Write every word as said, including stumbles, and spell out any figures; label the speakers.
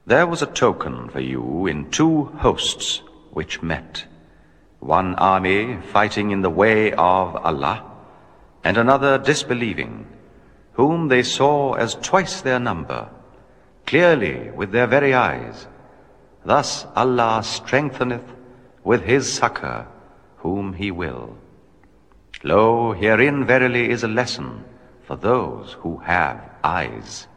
Speaker 1: There was a token for you in two hosts which met, one army fighting in the way of Allah, and another disbelieving, whom they saw as twice their number, clearly with their very eyes. Thus Allah strengtheneth with His succor whom He will. Lo, herein verily is a lesson for those who have eyes.